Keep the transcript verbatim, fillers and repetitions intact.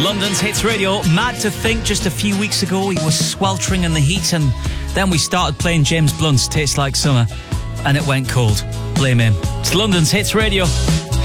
London's Hits Radio. Mad to think just a few weeks ago he was sweltering in the heat, and then we started playing James Blunt's Tastes Like Summer and it went cold. Blame him. It's London's Hits Radio.